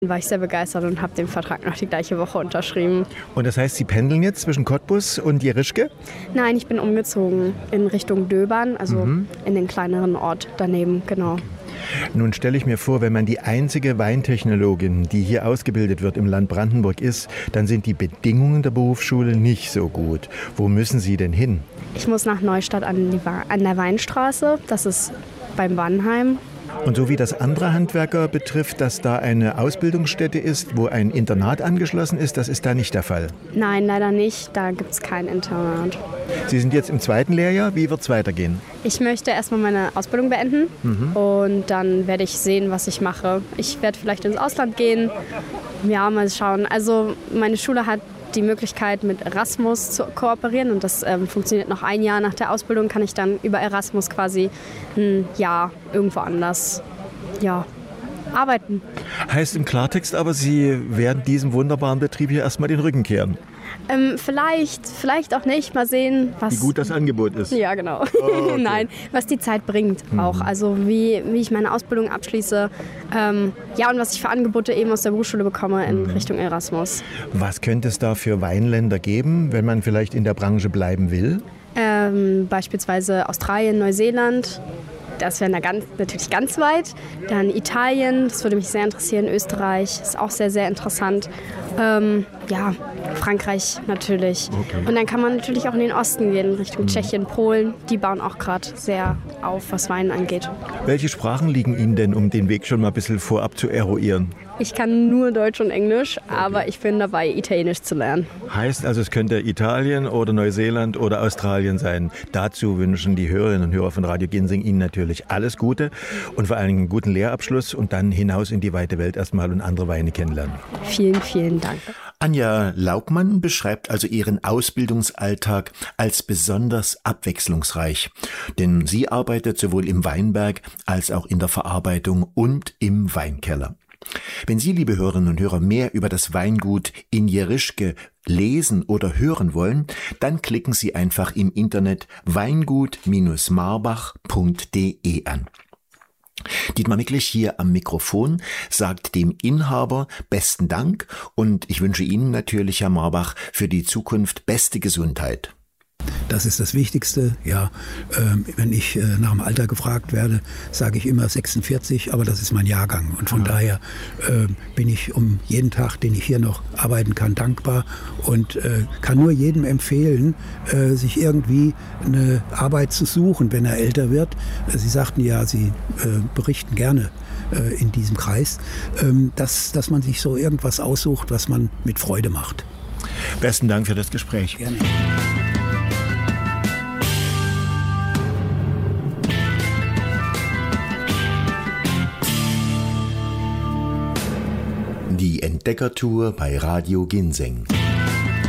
War ich sehr begeistert und habe den Vertrag noch die gleiche Woche unterschrieben. Und das heißt, Sie pendeln jetzt zwischen Cottbus und Jerischke? Nein, ich bin umgezogen in Richtung Döbern, also in den kleineren Ort daneben, genau. Nun stelle ich mir vor, wenn man die einzige Weintechnologin, die hier ausgebildet wird im Land Brandenburg ist, dann sind die Bedingungen der Berufsschule nicht so gut. Wo müssen Sie denn hin? Ich muss nach Neustadt an der Weinstraße, das ist beim Wannheim. Und so wie das andere Handwerker betrifft, dass da eine Ausbildungsstätte ist, wo ein Internat angeschlossen ist, das ist da nicht der Fall? Nein, leider nicht. Da gibt es kein Internat. Sie sind jetzt im 2. Lehrjahr. Wie wird es weitergehen? Ich möchte erstmal meine Ausbildung beenden und dann werde ich sehen, was ich mache. Ich werde vielleicht ins Ausland gehen. Ja, mal schauen. Also meine Schule hat die Möglichkeit, mit Erasmus zu kooperieren und das funktioniert noch ein Jahr nach der Ausbildung, kann ich dann über Erasmus quasi ein Jahr irgendwo anders arbeiten. Heißt im Klartext aber, Sie werden diesem wunderbaren Betrieb hier erstmal den Rücken kehren? Vielleicht auch nicht. Mal sehen, wie gut das Angebot ist. Ja, genau. Okay. Nein, was die Zeit bringt auch. Also wie ich meine Ausbildung abschließe. Und was ich für Angebote eben aus der Berufsschule bekomme in Richtung Erasmus. Was könnte es da für Weinländer geben, wenn man vielleicht in der Branche bleiben will? Beispielsweise Australien, Neuseeland. Das wäre natürlich ganz weit. Dann Italien, das würde mich sehr interessieren. Österreich ist auch sehr, sehr interessant. Frankreich natürlich. Okay. Und dann kann man natürlich auch in den Osten gehen, Richtung Tschechien, Polen. Die bauen auch gerade sehr auf, was Wein angeht. Welche Sprachen liegen Ihnen denn, um den Weg schon mal ein bisschen vorab zu eruieren? Ich kann nur Deutsch und Englisch, aber ich bin dabei, Italienisch zu lernen. Heißt also, es könnte Italien oder Neuseeland oder Australien sein. Dazu wünschen die Hörerinnen und Hörer von Radio Ginseng Ihnen natürlich alles Gute und vor allem einen guten Lehrabschluss und dann hinaus in die weite Welt erstmal und andere Weine kennenlernen. Vielen, vielen Dank. Anja Laubmann beschreibt also ihren Ausbildungsalltag als besonders abwechslungsreich. Denn sie arbeitet sowohl im Weinberg als auch in der Verarbeitung und im Weinkeller. Wenn Sie, liebe Hörerinnen und Hörer, mehr über das Weingut in Jerischke lesen oder hören wollen, dann klicken Sie einfach im Internet weingut-marbach.de an. Dietmar Miklich hier am Mikrofon sagt dem Inhaber besten Dank und ich wünsche Ihnen natürlich, Herr Marbach, für die Zukunft beste Gesundheit. Das ist das Wichtigste. Ja, wenn ich nach dem Alter gefragt werde, sage ich immer 46, aber das ist mein Jahrgang. Und von daher bin ich um jeden Tag, den ich hier noch arbeiten kann, dankbar und kann nur jedem empfehlen, sich irgendwie eine Arbeit zu suchen, wenn er älter wird. Sie sagten ja, Sie berichten gerne in diesem Kreis, dass man sich so irgendwas aussucht, was man mit Freude macht. Besten Dank für das Gespräch. Gerne. Die Entdeckertour bei Radio Ginseng.